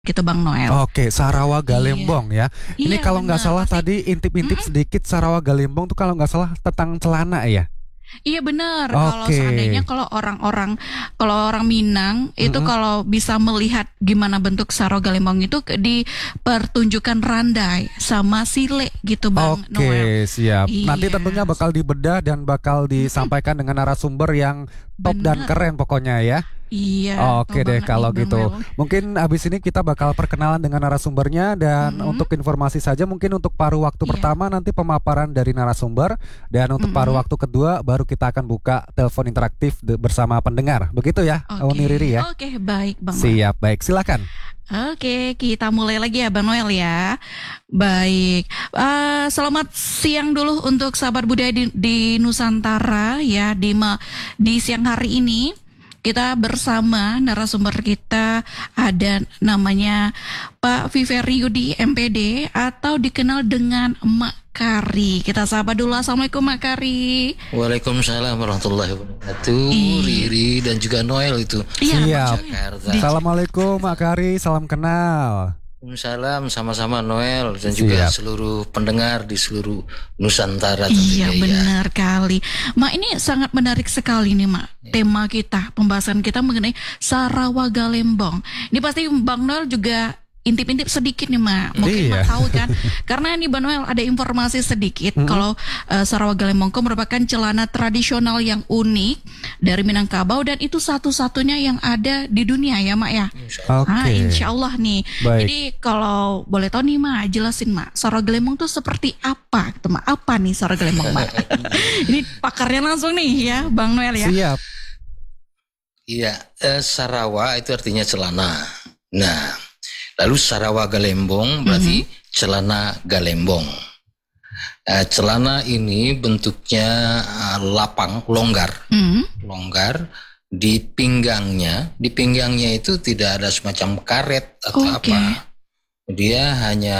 gitu Bang Noel. Oke, Sarawak Iya, Galembong ya. Ini iya kalau nggak benar. salah Pasti. tadi intip-intip Mm-mm. sedikit Sarawak Galembong tuh kalau nggak salah tentang celana ya. Iya benar. Kalau Oke. seandainya kalau orang Minang itu Mm-mm. kalau bisa melihat gimana bentuk Saro Galembong itu di pertunjukan randai sama sile gitu Bang Noel. Oke, siap. Nanti Iya, tentunya bakal dibedah dan bakal mm-mm, disampaikan dengan narasumber yang top dan benar. keren pokoknya ya. Iya, tahu Oke deh banget nih kalau Bang gitu. Noel. Mungkin habis ini kita bakal perkenalan dengan narasumbernya dan Mm-mm, untuk informasi saja mungkin untuk paruh waktu iya. pertama nanti pemaparan dari narasumber dan untuk paruh Mm-mm. waktu kedua baru kita akan buka telepon interaktif bersama pendengar. Begitu ya, Oke, Uni Riri ya. oke baik Bang Noel. Siap, baik. Silakan. Oke, kita mulai lagi ya Bang Noel ya. Baik, selamat siang dulu untuk sahabat budaya di Nusantara ya di siang hari ini. Kita bersama narasumber kita ada namanya Pak Viveri Yudi MPD atau dikenal dengan Mak Kari. Kita sapa dulu. Assalamualaikum Mak Kari. Waalaikumsalam warahmatullahi wabarakatuh. Iya, Riri dan juga Noel itu iya Bang Siap. Noel. Jakarta. Assalamualaikum Mak Kari, salam kenal. Waalaikumsalam sama-sama Noel dan juga Siap. seluruh pendengar di seluruh Nusantara Iya tentunya ya. benar kali. Mak ini sangat menarik sekali nih Mak. Tema kita, pembahasan kita mengenai Sarawak Galembong. Ini pasti Bang Noel juga intip-intip sedikit nih Mak. Mungkin Mak Iya. tahu kan. Karena ini Bang Noel ada informasi sedikit. Mm-mm. Kalau Sarawak Galembong itu merupakan celana tradisional yang unik dari Minangkabau. Dan itu satu-satunya yang ada di dunia ya Mak ya. Oke. Insya Allah nih. Baik. Jadi kalau boleh tahu nih Mak, jelasin Mak, Sarawak Galembong tuh seperti apa gitu Mak? Apa nih Sarawak Galembong Mak? Ini pakarnya langsung nih ya, Bang Noel ya. Siap. Iya, Sarawak itu artinya celana. Nah, lalu Sarawak Galembong berarti celana Galembong. Celana ini bentuknya lapang, longgar. Hmm. Longgar di pinggangnya itu tidak ada semacam karet atau Oke. apa, dia hanya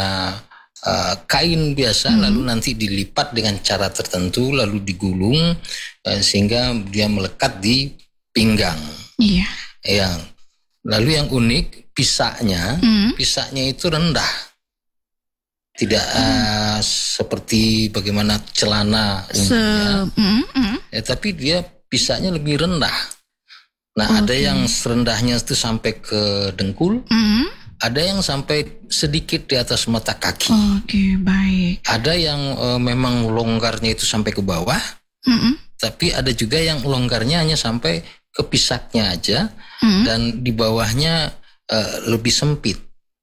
kain biasa lalu nanti dilipat dengan cara tertentu lalu digulung sehingga dia melekat di pinggang Iya. yang lalu yang unik pisaknya Hmm. itu rendah, tidak seperti bagaimana celana umumnya. Tapi dia pisaknya lebih rendah. Nah, ada yang serendahnya itu sampai ke dengkul, ada yang sampai sedikit di atas mata kaki. Oke, baik. Ada yang memang longgarnya itu sampai ke bawah, tapi ada juga yang longgarnya hanya sampai ke pisaknya aja, dan di bawahnya lebih sempit.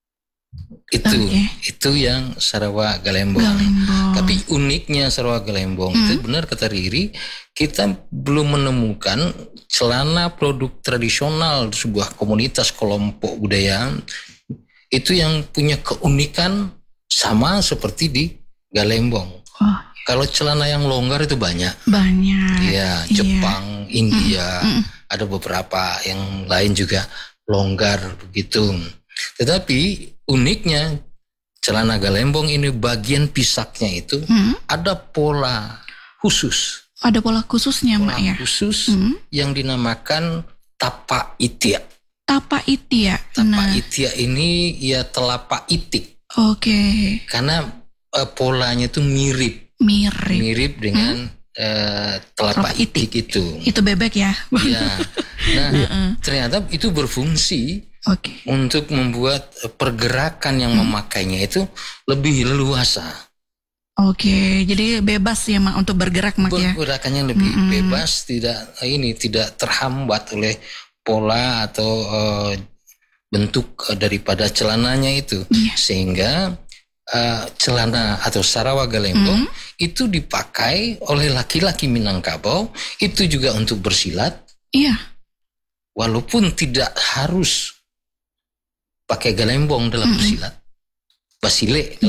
Itu yang Sarawak Galembong. Galembong. Tapi uniknya Sarawak Galembong itu benar kata Riri, kita belum menemukan celana produk tradisional sebuah komunitas kelompok budaya itu yang punya keunikan sama seperti di Galembong. Oh, Kalau celana yang longgar itu banyak. banyak. Ya, Jepang, India, ada beberapa yang lain juga longgar begitu. Tetapi uniknya celana Galembong ini bagian pisaknya itu ada pola khusus. Ada pola khususnya Mak ya. Khusus yang dinamakan tapa itia. Tapa itia. Tapa itia ini ya telapak itik. Oke. Karena polanya itu mirip Mirip. dengan telapak itik itu. Itu bebek ya. Ya. Nah, ternyata itu berfungsi Oke. untuk membuat pergerakan yang memakainya itu lebih leluasa. Oke, jadi bebas ya Mak untuk bergerak Mak ya. Pergerakannya lebih bebas, tidak terhambat oleh pola atau bentuk daripada celananya itu. Sehingga celana atau Sarawak Galembong itu dipakai oleh laki-laki Minangkabau itu juga untuk bersilat. Iya. Walaupun tidak harus pakai galembong dalam bersilat. Basile.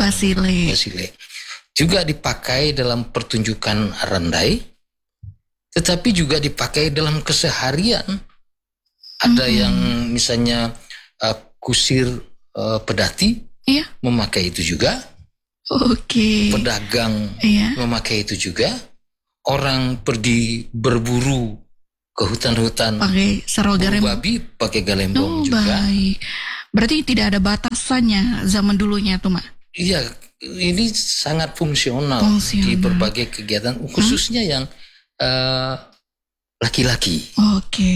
Juga dipakai dalam pertunjukan randai, tetapi juga dipakai dalam keseharian. Ada yang misalnya kusir pedati memakai itu juga. Oke. Pedagang memakai itu juga. Orang pergi berburu ke hutan-hutan pakai Sarawak Galembong. babi pakai galembong juga. Baik. Berarti tidak ada batasannya zaman dulunya tuh, Mak. Iya, ini sangat fungsional di Fungsional. berbagai kegiatan, khususnya yang laki-laki. Oke.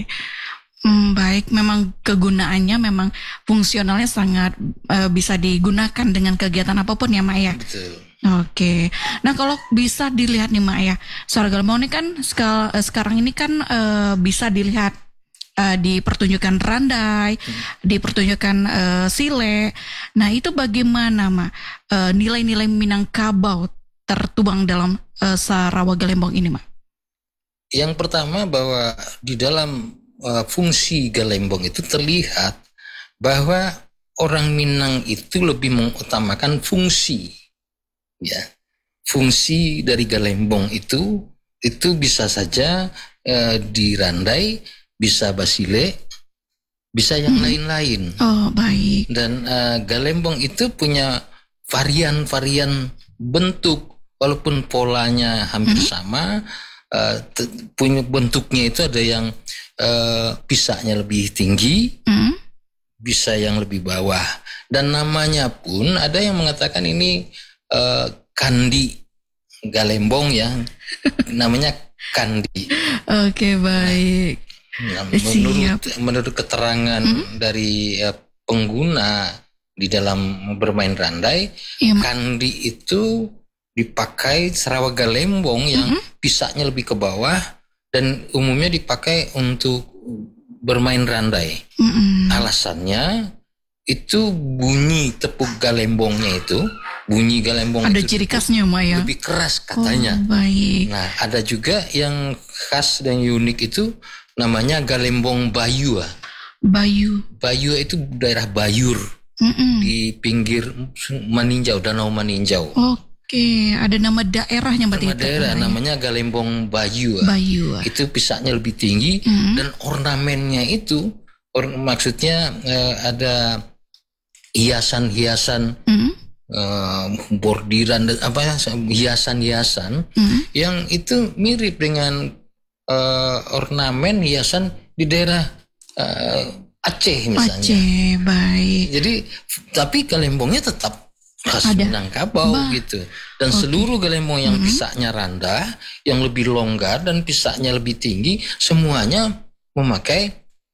Baik, memang kegunaannya memang fungsionalnya sangat bisa digunakan dengan kegiatan apapun ya, Mak ya. Betul. Oke. Nah, kalau bisa dilihat nih, Mak ya, suara galembong ini kan sekarang ini kan bisa dilihat di pertunjukan randai, di pertunjukan sile. Nah, itu bagaimana, Mak? Nilai-nilai Minangkabau tertuang dalam Sarawak Galembong ini, Mak? Yang pertama bahwa di dalam fungsi galembong itu terlihat bahwa orang Minang itu lebih mengutamakan fungsi, ya. Fungsi dari galembong itu bisa saja dirandai, bisa basile, bisa yang lain-lain. Oh, baik. Dan galembong itu punya varian-varian bentuk, walaupun polanya hampir sama, punya bentuknya itu ada yang pisaknya lebih tinggi, bisa yang lebih bawah, dan namanya pun ada yang mengatakan ini kandi galembong ya, namanya kandi. Oke, baik. Nah, Siap. menurut keterangan dari pengguna di dalam bermain randai, Iya, Mak. kandi itu dipakai Sarawak galembong yang pisaknya lebih ke bawah dan umumnya dipakai untuk bermain randai. Alasannya itu bunyi tepuk galembongnya itu, bunyi galembong Ada itu ciri khasnya, Mak ya? lebih keras katanya. Oh, baik. Nah, ada juga yang khas dan unik itu namanya galembong Bayu. Bayu. Bayu itu daerah Bayur di pinggir Maninjau, Danau Maninjau. Oke, ada nama daerahnya berarti. Nama daerah namanya galembong Bayu. Bayu. Itu pisaknya lebih tinggi dan ornamennya itu maksudnya ada hiasan-hiasan bordiran dan hiasan-hiasan yang itu mirip dengan ornamen hiasan di daerah Aceh misalnya. Aceh, baik. Jadi tapi galembongnya tetap khas Ada. Minangkabau gitu. Dan seluruh galembong yang pisaknya rendah, yang lebih longgar dan pisaknya lebih tinggi, semuanya memakai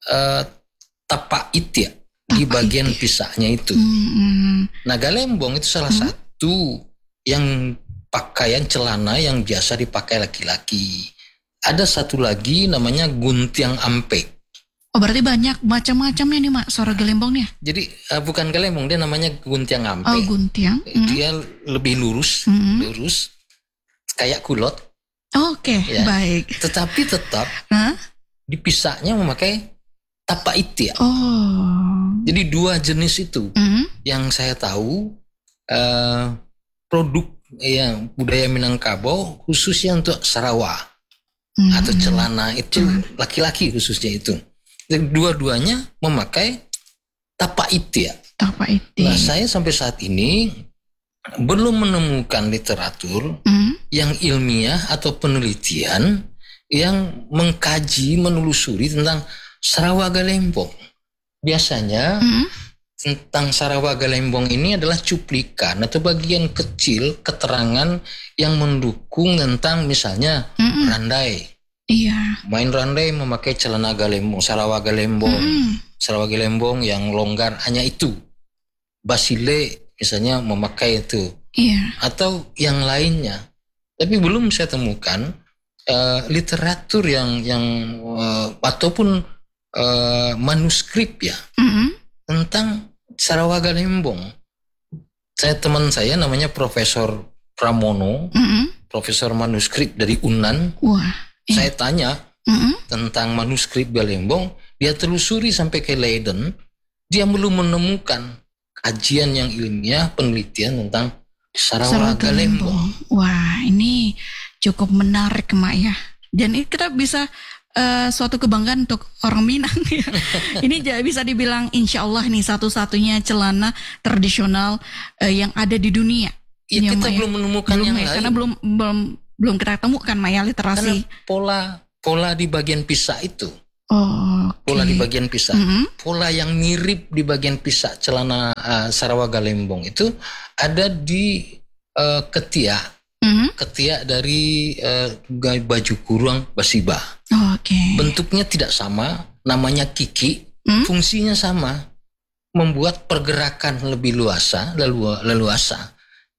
tapak itia di bagian pisaknya itu. Nah, galembong itu salah satu yang pakaian celana yang biasa dipakai laki-laki. Ada satu lagi namanya guntiang ampe. Oh, berarti banyak macam-macamnya nih, Mak, suara galembongnya. Jadi bukan galembong, dia namanya guntiang ampe. Oh, guntiang. Dia lebih lurus, kayak kulot. Oke, Ya. baik. Tetapi tetap di pisaknya memakai tapak itia. Oh. Jadi dua jenis itu yang saya tahu produk budaya Minangkabau khususnya untuk Sarawak atau celana itu laki-laki khususnya itu. Dan dua-duanya memakai tapak itia. Tapak itia. Nah, saya sampai saat ini belum menemukan literatur yang ilmiah atau penelitian yang mengkaji, menelusuri tentang Sarawak galembong. Biasanya tentang Sarawak galembong ini adalah cuplikan atau bagian kecil keterangan yang mendukung tentang misalnya randai. Iya. Main randai memakai celana galembong, Sarawak galembong. Sarawak galembong yang longgar hanya itu. Basile misalnya memakai itu. Iya. Atau yang lainnya. Tapi belum saya temukan literatur yang ataupun manuskrip ya tentang Sarawak galembong. Teman saya namanya Profesor Pramono, Profesor manuskrip dari UNAN. Wah. Saya tanya tentang manuskrip galembong, dia telusuri sampai ke Leiden, dia belum menemukan kajian yang ilmiah, penelitian tentang Sarawak galembong. Wah, ini cukup menarik, Mak ya. Dan ini kita bisa suatu kebanggaan untuk orang Minang ya. Ini bisa dibilang insya Allah nih satu-satunya celana tradisional yang ada di dunia. Ya, kita belum menemukan yang lain. Karena belum kita temukan, Mak ya, literasi. Karena pola di bagian pisah itu. Oh, Pola di bagian pisak. Pola yang mirip di bagian pisak celana Sarawak Galembong itu ada di ketiak. Ketiak dari baju kurung basiba. Bentuknya tidak sama, namanya kiki, fungsinya sama, membuat pergerakan lebih leluasa.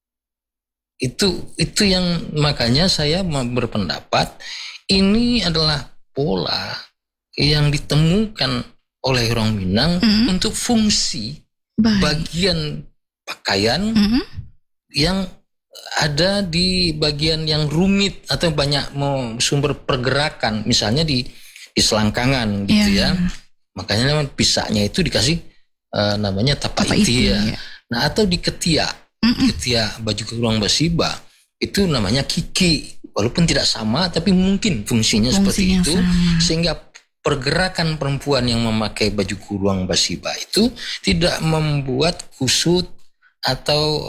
Itu yang makanya saya berpendapat ini adalah pola yang ditemukan oleh orang Minang untuk fungsi bagian pakaian yang ada di bagian yang rumit atau banyak sumber pergerakan, misalnya di selangkangan gitu ya. Makanya pisaknya itu dikasih namanya tapak itia. Nah, atau di ketiak baju kurung basiba itu namanya kiki. Walaupun tidak sama, tapi mungkin fungsinya seperti itu, sehingga pergerakan perempuan yang memakai baju kurung basiba itu tidak membuat kusut atau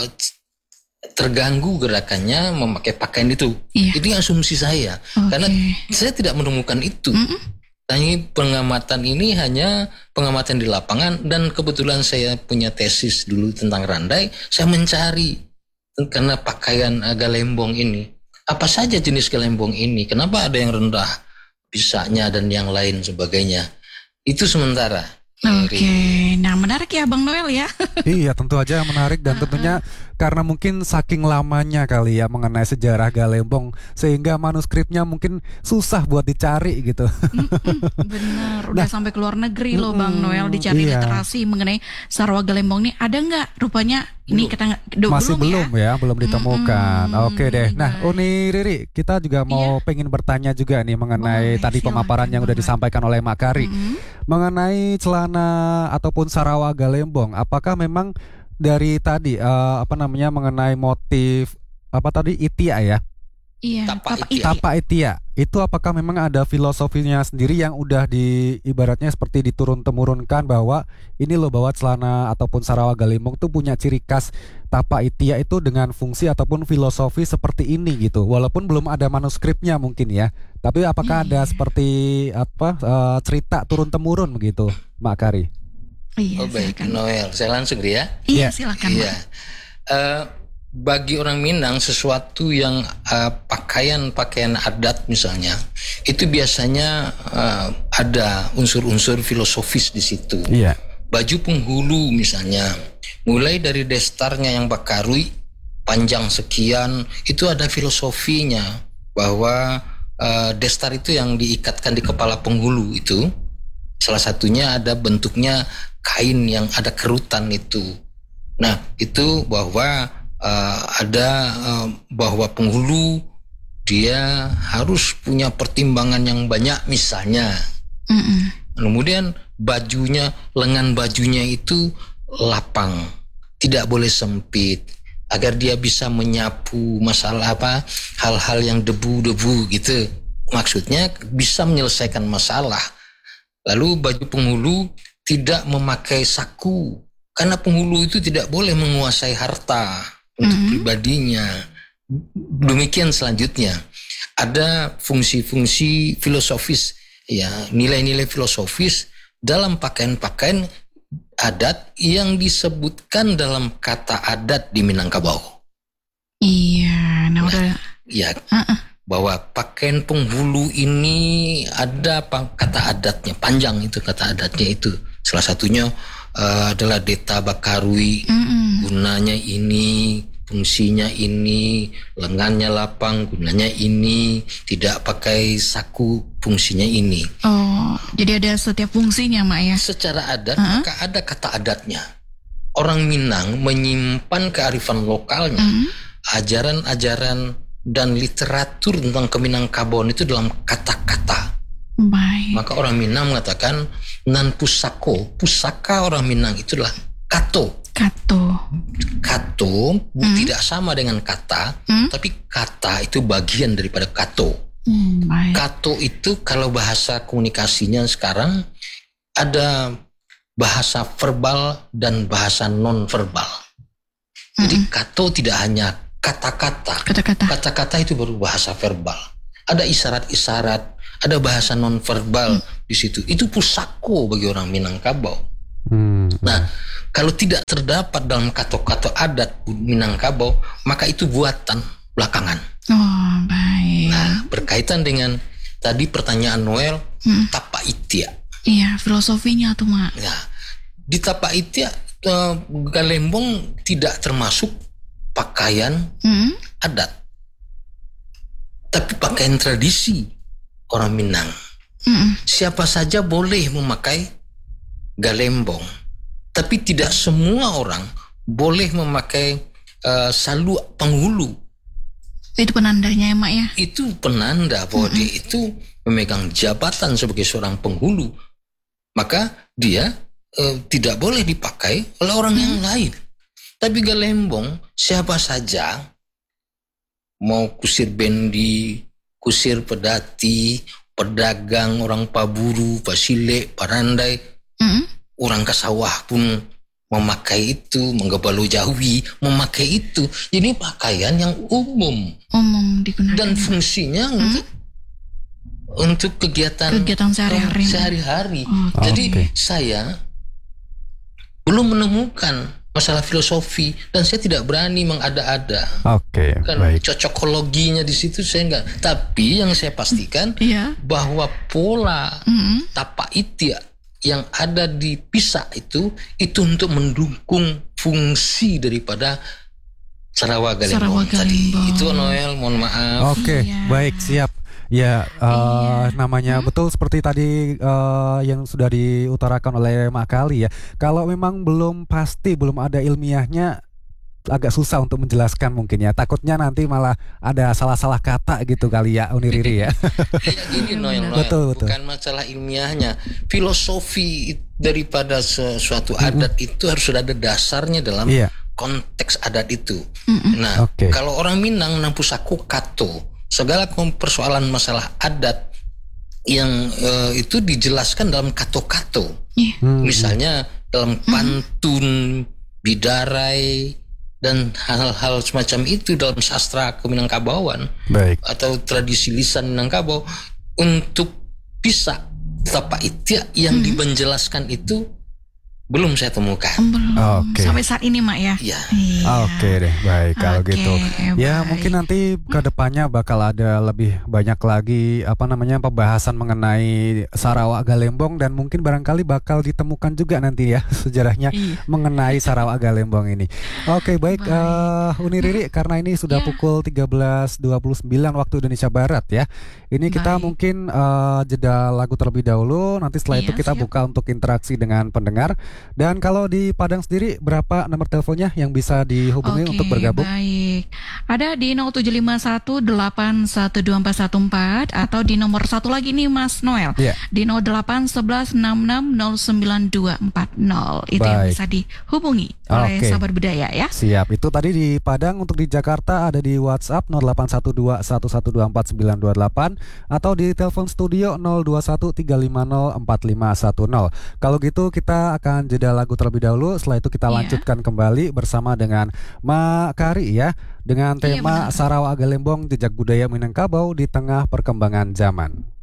terganggu gerakannya memakai pakaian itu. Itu asumsi saya. Karena saya tidak menemukan itu. Tapi pengamatan ini hanya pengamatan di lapangan, dan kebetulan saya punya tesis dulu tentang randai. Saya mencari karena pakaian Galembong ini. Apa saja jenis Galembong ini? Kenapa ada yang rendah pisaknya dan yang lain sebagainya? Itu sementara. Nah menarik ya Bang Noel ya. Iya, tentu aja menarik, dan tentunya karena mungkin saking lamanya kali ya mengenai sejarah Galembong, sehingga manuskripnya mungkin susah buat dicari gitu. Benar, udah sampai ke luar negeri loh Bang Noel dicari literasi mengenai Sarawak Galembong nih, ada nggak? Rupanya ini kita masih belum ya, belum ditemukan. Oke deh. Nah, Uni Riri, kita juga mau pengen bertanya juga nih mengenai tadi pemaparan yang udah disampaikan oleh Mak Kari mengenai celana ataupun Sarawak Galembong. Apakah memang dari tadi mengenai motif itia ya? Iya, Tapak itia. Itu apakah memang ada filosofinya sendiri yang udah ibaratnya seperti diturun-temurunkan bahwa ini loh, bahwa celana ataupun Sarawak Galembong tuh punya ciri khas tapak itia itu dengan fungsi ataupun filosofi seperti ini gitu. Walaupun belum ada manuskripnya mungkin ya. Tapi apakah ada seperti cerita turun-temurun begitu, Mak Kari? Iya, baik, Noel. Saya langsung ya. Iya, silakan. Iya. Bagi orang Minang, sesuatu yang pakaian adat misalnya, itu biasanya ada unsur-unsur filosofis di situ. Iya. Baju penghulu misalnya, mulai dari destarnya yang bakarui panjang sekian, itu ada filosofinya, bahwa destar itu yang diikatkan di kepala penghulu itu, salah satunya ada bentuknya kain yang ada kerutan itu. Nah, itu bahwa bahwa penghulu dia harus punya pertimbangan yang banyak misalnya. Kemudian lengan bajunya itu lapang, tidak boleh sempit, agar dia bisa menyapu masalah hal-hal yang debu-debu gitu. Maksudnya bisa menyelesaikan masalah. Lalu baju penghulu tidak memakai saku, karena penghulu itu tidak boleh menguasai harta untuk pribadinya. Demikian selanjutnya ada fungsi-fungsi filosofis, ya, nilai-nilai filosofis dalam pakaian-pakaian adat yang disebutkan dalam kata adat di Minangkabau. Iya, udah. Ya, bahwa pakaian penghulu ini ada kata adatnya, panjang itu kata adatnya itu. Salah satunya adalah Deta Bakarui, gunanya ini, fungsinya ini, lengannya lapang, gunanya ini, tidak pakai saku, fungsinya ini. Oh, jadi ada setiap fungsinya, Mak ya? Secara adat, maka ada kata adatnya. Orang Minang menyimpan kearifan lokalnya, ajaran-ajaran dan literatur tentang Keminangkabauan itu dalam kata-kata. Baik. Maka orang Minang mengatakan nan pusako. Pusaka orang Minang itulah kato. Kato tidak sama dengan kata, tapi kata itu bagian daripada kato. Baik. Kato itu kalau bahasa komunikasinya sekarang ada bahasa verbal dan bahasa non verbal. Jadi kato tidak hanya kata-kata. Kata-kata itu baru bahasa verbal. Ada isyarat-isyarat, ada bahasa nonverbal di situ. Itu pusako bagi orang Minangkabau. Nah, kalau tidak terdapat dalam kata-kata adat Minangkabau, maka itu buatan belakangan. Oh, baik. Nah, berkaitan dengan tadi pertanyaan Noel, tapa itia. Iya, filosofinya tuh, Mak. Nah, di tapa itia galembong tidak termasuk pakaian adat, tapi pakaian tradisi orang Minang. Siapa saja boleh memakai galembong, tapi tidak semua orang boleh memakai saluk penghulu. Itu penandanya ya, Mak ya? Itu penanda bahwa dia itu memegang jabatan sebagai seorang penghulu. Maka dia tidak boleh dipakai oleh orang yang lain. Tapi galembong siapa saja, mau kusir bendi, kusir pedati, pedagang, orang paburu, pasile, parandai, orang kasawah pun memakai itu, menggebalu jawi memakai itu. Jadi pakaian yang umum digunakan dan fungsinya untuk kegiatan sehari-hari. Jadi saya belum menemukan masalah filosofi dan saya tidak berani mengada-ada. Kan cocokologinya di situ saya enggak. Tapi yang saya pastikan bahwa pola tapa itia yang ada di Pisa itu untuk mendukung fungsi daripada Sarawak Galembong tadi. Itu Noel, mohon maaf. Baik, siap. Ya, namanya betul seperti tadi yang sudah diutarakan oleh Mak Kali ya. Kalau memang belum pasti, belum ada ilmiahnya, agak susah untuk menjelaskan mungkin ya. Takutnya nanti malah ada salah-salah kata gitu kali ya, Uni Riri ya. Ini Noel, betul. Bukan masalah ilmiahnya. Filosofi daripada suatu adat itu harus sudah ada dasarnya dalam konteks adat itu. Nah, kalau orang Minang nampusaku kato, segala persoalan masalah adat yang itu dijelaskan dalam kato-kato. Misalnya dalam pantun, bidarai, dan hal-hal semacam itu dalam sastra Keminangkabauan atau tradisi lisan Minangkabau, untuk bisa tapa itia yang dimenjelaskan itu belum saya temukan. Sampai saat ini, Mak ya. Oke deh, baik kalau gitu. Ya, mungkin nanti ke depannya bakal ada lebih banyak lagi pembahasan mengenai Sarawak Galembong, dan mungkin barangkali bakal ditemukan juga nanti ya sejarahnya mengenai Sarawak Galembong ini. Baik. Uni Riri, karena ini sudah pukul 13.29 waktu Indonesia Barat ya. Ini kita mungkin jeda lagu terlebih dahulu. Nanti setelah itu kita buka untuk interaksi dengan pendengar. Dan kalau di Padang sendiri, berapa nomor teleponnya yang bisa dihubungi untuk bergabung? Baik, ada di 0751812414 atau di nomor satu lagi nih Mas Noel, di 0811660924. Itu yang bisa dihubungi oleh sahabat budaya ya. Siap, itu tadi di Padang. Untuk di Jakarta ada di WhatsApp 0812112498 atau di telepon studio 0213504510. Kalau gitu kita akan jeda lagu terlebih dahulu. Setelah itu kita lanjutkan kembali bersama dengan Mak Kari ya, dengan tema Sarawak Galembong, jejak budaya Minangkabau di tengah perkembangan zaman.